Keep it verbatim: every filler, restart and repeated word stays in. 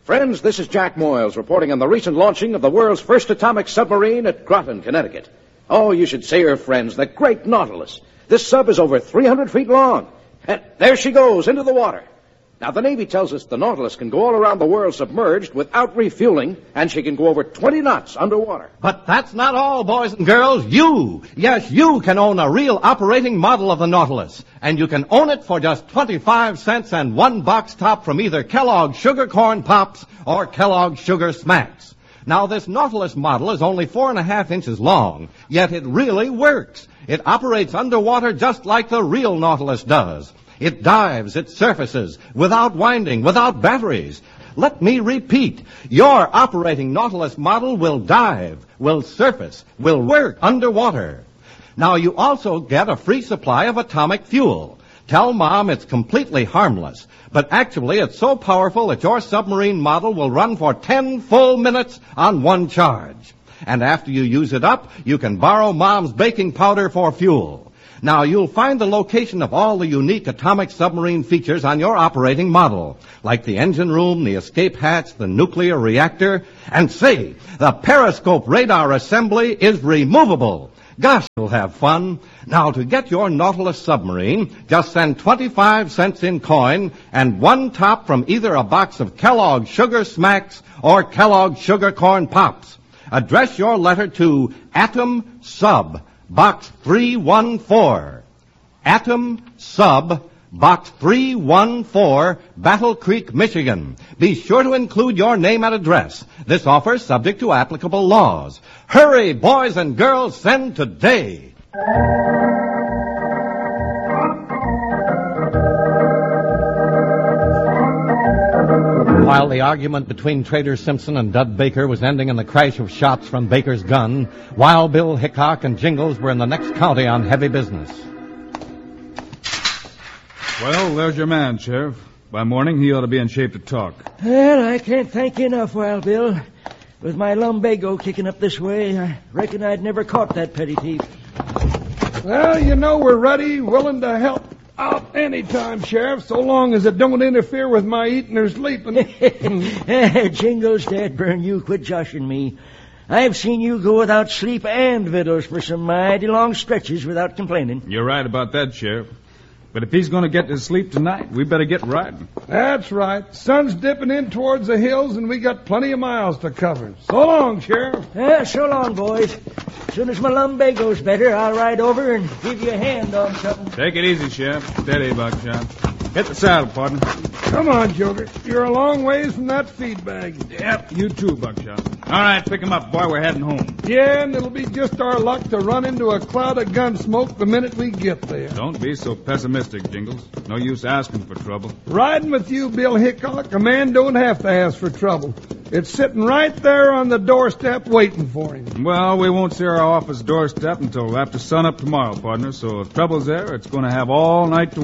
Friends, this is Jack Moyles reporting on the recent launching of the world's first atomic submarine at Groton, Connecticut. Oh, you should see her, friends, the great Nautilus. This sub is over three hundred feet long. And there she goes, into the water. Now, the Navy tells us the Nautilus can go all around the world submerged without refueling, and she can go over twenty knots underwater. But that's not all, boys and girls. You, yes, you can own a real operating model of the Nautilus. And you can own it for just twenty-five cents and one box top from either Kellogg's Sugar Corn Pops or Kellogg's Sugar Smacks. Now, this Nautilus model is only four and a half inches long, yet it really works. It operates underwater just like the real Nautilus does. It dives, it surfaces, without winding, without batteries. Let me repeat. Your operating Nautilus model will dive, will surface, will work underwater. Now, you also get a free supply of atomic fuel. Tell Mom it's completely harmless, but actually it's so powerful that your submarine model will run for ten full minutes on one charge. And after you use it up, you can borrow Mom's baking powder for fuel. Now, you'll find the location of all the unique atomic submarine features on your operating model, like the engine room, the escape hatch, the nuclear reactor, and say, the periscope radar assembly is removable. Gosh, you'll have fun. Now, to get your Nautilus submarine, just send twenty-five cents in coin and one top from either a box of Kellogg's Sugar Smacks or Kellogg's Sugar Corn Pops. Address your letter to Atom Sub, Box three one four. Atom Sub, Box three one four, Battle Creek, Michigan. Be sure to include your name and address. This offer is subject to applicable laws. Hurry, boys and girls, send today. While the argument between Trader Simpson and Dud Baker was ending in the crash of shots from Baker's gun, Wild Bill Hickok and Jingles were in the next county on heavy business. Well, there's your man, Sheriff. By morning, he ought to be in shape to talk. Well, I can't thank you enough, Wild Bill. With my lumbago kicking up this way, I reckon I'd never caught that petty thief. Well, you know we're ready, willing to help out any time, Sheriff, so long as it don't interfere with my eating or sleeping. Jingles, Dad, burn you, quit joshing me. I've seen you go without sleep and victuals for some mighty long stretches without complaining. You're right about that, Sheriff. But if he's going to get to sleep tonight, we better get riding. That's right. Sun's dipping in towards the hills, and we got plenty of miles to cover. So long, Sheriff. Yeah, so long, boys. As soon as my lumbago's better, I'll ride over and give you a hand on something. Take it easy, Sheriff. Steady, Buckshot. Hit the saddle, partner. Come on, Joker. You're a long ways from that feed bag. Yep, you too, Buckshot. All right, pick him up, boy. We're heading home. Yeah, and it'll be just our luck to run into a cloud of gun smoke the minute we get there. Don't be so pessimistic, Jingles. No use asking for trouble. Riding with you, Bill Hickok, a man don't have to ask for trouble. It's sitting right there on the doorstep waiting for him. Well, we won't see our office doorstep until after sunup tomorrow, partner. So if trouble's there, it's going to have all night to